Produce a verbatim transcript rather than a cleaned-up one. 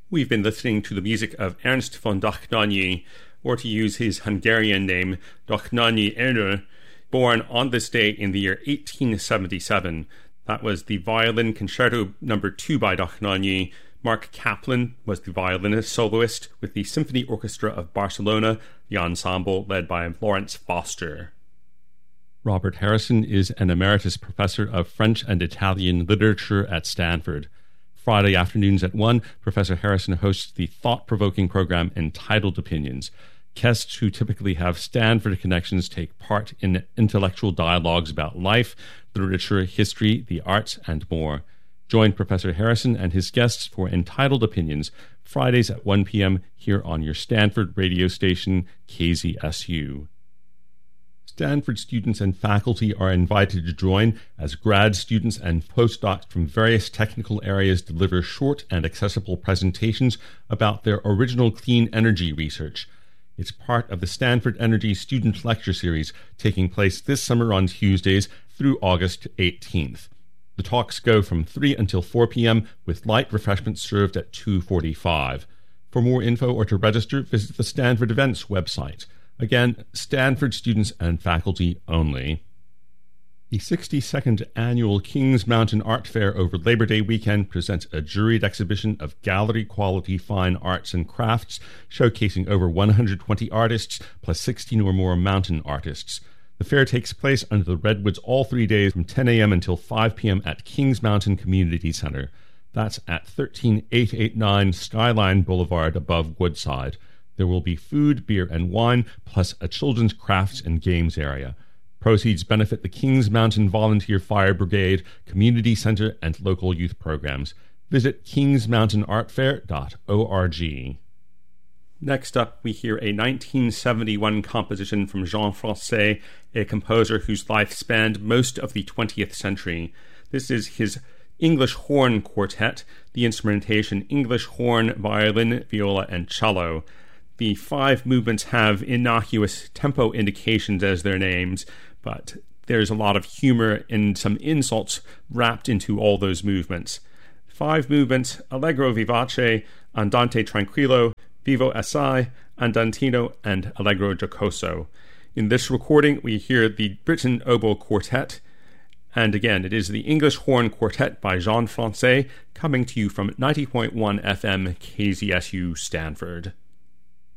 We've been listening to the music of Ernst von Dohnányi, or to use his Hungarian name, Dohnányi Ernő, born on this day in the year eighteen seventy-seven. That was the Violin Concerto number two by Dohnányi. Mark Kaplan was the violinist soloist with the Symphony Orchestra of Barcelona, the ensemble led by Lawrence Foster. Robert Harrison is an emeritus professor of French and Italian literature at Stanford. Friday afternoons at one, Professor Harrison hosts the thought-provoking program Entitled Opinions. Guests who typically have Stanford connections take part in intellectual dialogues about life, literature, history, the arts, and more. Join Professor Harrison and his guests for Entitled Opinions, Fridays at one p.m. here on your Stanford radio station, K Z S U. Stanford students and faculty are invited to join as grad students and postdocs from various technical areas deliver short and accessible presentations about their original clean energy research. It's part of the Stanford Energy Student Lecture Series taking place this summer on Tuesdays through August eighteenth. The talks go from three until four p.m. with light refreshments served at two forty-five. For more info or to register, visit the Stanford Events website. Again, Stanford students and faculty only. The sixty-second annual Kings Mountain Art Fair over Labor Day weekend presents a juried exhibition of gallery-quality fine arts and crafts, showcasing over one hundred twenty artists, plus sixteen or more mountain artists. The fair takes place under the Redwoods all three days from ten a.m. until five p.m. at Kings Mountain Community Center. That's at thirteen eight eighty-nine Skyline Boulevard above Woodside. There will be food, beer, and wine, plus a children's crafts and games area. Proceeds benefit the Kings Mountain Volunteer Fire Brigade, Community Center, and local youth programs. Visit kings mountain art fair dot org. Next up, we hear a nineteen seventy-one composition from Jean Francais, a composer whose life spanned most of the twentieth century. This is his English Horn Quartet, the instrumentation English horn, violin, viola, and cello. The five movements have innocuous tempo indications as their names, but there's a lot of humor and some insults wrapped into all those movements. Five movements: Allegro vivace, Andante tranquillo, Vivo assai, Andantino, and Allegro giocoso. In this recording, we hear the Britten Oboe Quartet, and again, it is the English Horn Quartet by Jean Francais, coming to you from ninety point one F M K Z S U Stanford.